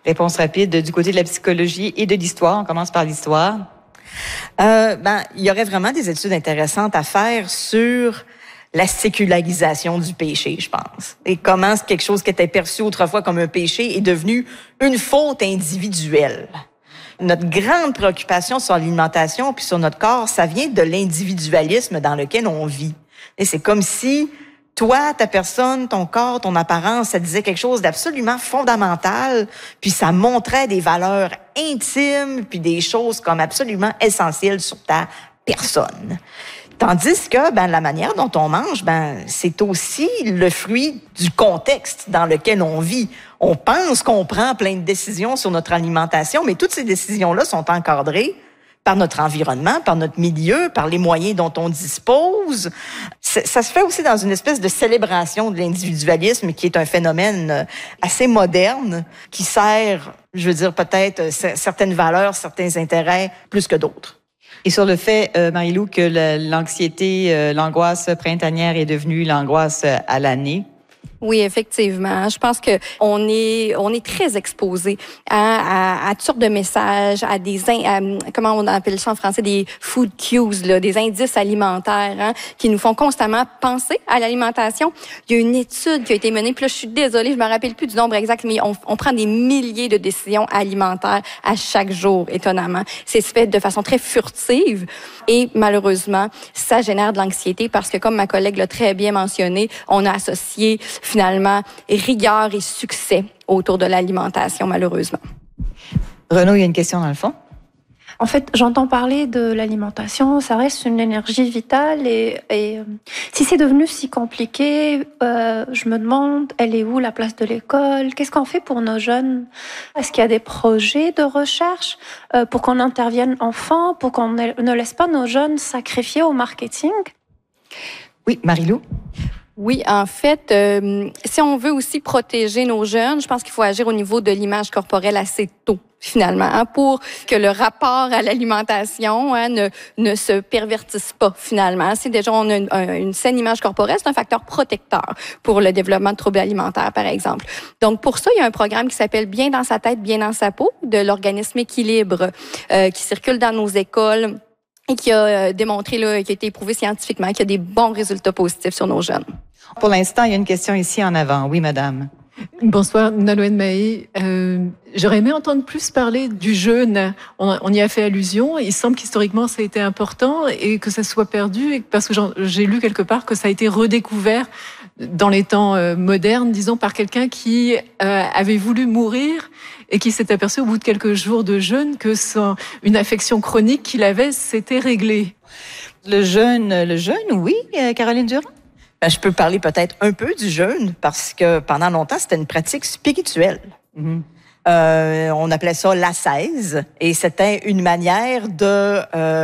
Réponse rapide du côté de la psychologie et de l'histoire. On commence par l'histoire. Il y aurait vraiment des études intéressantes à faire sur la sécularisation du péché, je pense. Et comment quelque chose qui était perçu autrefois comme un péché est devenu une faute individuelle. Notre grande préoccupation sur l'alimentation puis sur notre corps, ça vient de l'individualisme dans lequel on vit. Et c'est comme si toi, ta personne, ton corps, ton apparence, ça disait quelque chose d'absolument fondamental, puis ça montrait des valeurs intimes, puis des choses comme absolument essentielles sur ta personne. Tandis que la manière dont on mange, c'est aussi le fruit du contexte dans lequel on vit. On pense qu'on prend plein de décisions sur notre alimentation, mais toutes ces décisions-là sont encadrées par notre environnement, par notre milieu, par les moyens dont on dispose. Ça se fait aussi dans une espèce de célébration de l'individualisme qui est un phénomène assez moderne, qui sert, peut-être certaines valeurs, certains intérêts plus que d'autres. Et sur le fait, Marie-Lou, que l'anxiété, l'angoisse printanière est devenue l'angoisse à l'année. Oui, effectivement. Je pense que on est très exposé à toutes sortes de messages, à comment on appelle ça en français, des food cues, là, des indices alimentaires, qui nous font constamment penser à l'alimentation. Il y a une étude qui a été menée, puis là, je suis désolée, je me rappelle plus du nombre exact, mais on prend des milliers de décisions alimentaires à chaque jour, étonnamment. C'est fait de façon très furtive et malheureusement, ça génère de l'anxiété parce que, comme ma collègue l'a très bien mentionné, on a associé finalement rigueur et succès autour de l'alimentation, malheureusement. Renaud, il y a une question dans le fond. En fait, j'entends parler de l'alimentation, ça reste une énergie vitale et si c'est devenu si compliqué, je me demande, elle est où la place de l'école? Qu'est-ce qu'on fait pour nos jeunes? Est-ce qu'il y a des projets de recherche pour qu'on intervienne enfant, pour qu'on ne laisse pas nos jeunes sacrifier au marketing? Oui, Marie-Lou? Oui, en fait, si on veut aussi protéger nos jeunes, je pense qu'il faut agir au niveau de l'image corporelle assez tôt, finalement, pour que le rapport à l'alimentation ne se pervertisse pas, finalement. Si déjà on a une saine image corporelle, c'est un facteur protecteur pour le développement de troubles alimentaires, par exemple. Donc, pour ça, il y a un programme qui s'appelle « Bien dans sa tête, bien dans sa peau » de l'organisme Équilibre, qui circule dans nos écoles et qui a démontré, qui a été éprouvé scientifiquement, qu'il y a des bons résultats positifs sur nos jeunes. Pour l'instant, il y a une question ici en avant. Oui, madame. Bonsoir, Nolwenn Mahé. J'aurais aimé entendre plus parler du jeûne. On y a fait allusion. Il semble qu'historiquement, ça a été important et que ça soit perdu, parce que j'ai lu quelque part que ça a été redécouvert dans les temps modernes, disons, par quelqu'un qui avait voulu mourir et qui s'est aperçu au bout de quelques jours de jeûne que une affection chronique qu'il avait s'était réglée. Le jeûne, oui, Caroline Durand? Je peux parler peut-être un peu du jeûne parce que pendant longtemps, c'était une pratique spirituelle. Mm-hmm. On appelait ça l'ascèse et c'était une manière de,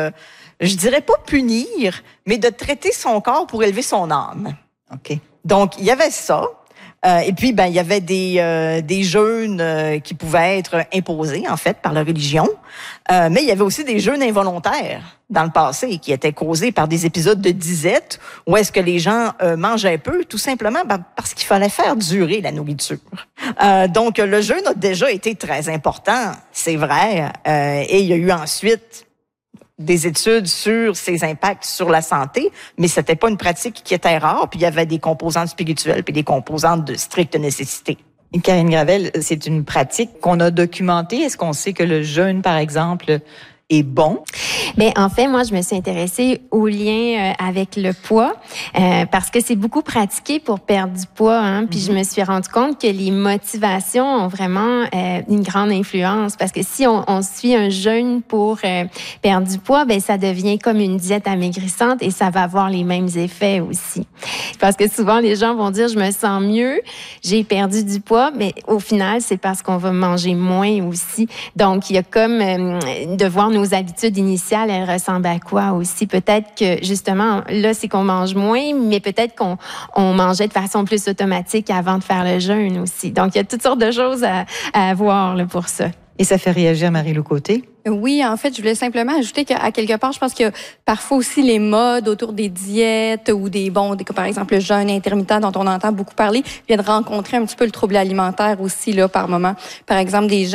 je dirais pas punir, mais de traiter son corps pour élever son âme. OK. Donc, il y avait ça. Et puis, il y avait des jeûnes qui pouvaient être imposés, en fait, par la religion. Mais il y avait aussi des jeûnes involontaires dans le passé qui étaient causés par des épisodes de disette où est-ce que les gens mangeaient peu, tout simplement parce qu'il fallait faire durer la nourriture. Donc, le jeûne a déjà été très important, c'est vrai. Et il y a eu ensuite des études sur ses impacts sur la santé, mais c'était pas une pratique qui était rare, puis il y avait des composantes spirituelles puis des composantes de stricte nécessité. Karine Gravel, c'est une pratique qu'on a documentée. Est-ce qu'on sait que le jeûne, par exemple, est bon? Ben en fait, moi, je me suis intéressée au lien avec le poids parce que c'est beaucoup pratiqué pour perdre du poids. Puis je me suis rendu compte que les motivations ont vraiment une grande influence parce que si on suit un jeûne pour perdre du poids, ben ça devient comme une diète amaigrissante et ça va avoir les mêmes effets aussi. Parce que souvent, les gens vont dire, je me sens mieux, j'ai perdu du poids, mais au final, c'est parce qu'on va manger moins aussi. Donc, il y a comme de voir nos habitudes initiales, elles ressemblent à quoi aussi? Peut-être que, justement, là, c'est qu'on mange moins, mais peut-être qu'on mangeait de façon plus automatique avant de faire le jeûne aussi. Donc, il y a toutes sortes de choses à voir là, pour ça. Et ça fait réagir Marie-Lou Côté? Oui, en fait, je voulais simplement ajouter qu'à quelque part, je pense que parfois aussi les modes autour des diètes ou par exemple, le jeûne intermittent dont on entend beaucoup parler, viennent rencontrer un petit peu le trouble alimentaire aussi, là, par moment. Par exemple, des gens